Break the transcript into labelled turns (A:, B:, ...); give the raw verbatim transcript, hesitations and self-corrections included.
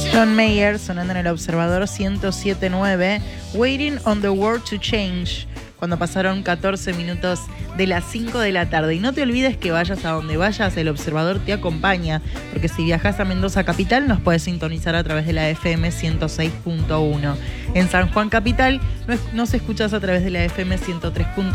A: John Mayer sonando en el Observador ciento siete punto nueve, Waiting on the World to Change, cuando pasaron catorce minutos de las cinco de la tarde. Y no te olvides que vayas a donde vayas, el Observador te acompaña, porque si viajas a Mendoza Capital nos puedes sintonizar a través de la F M ciento seis punto uno. En San Juan Capital nos escuchas a través de la F M ciento tres punto uno.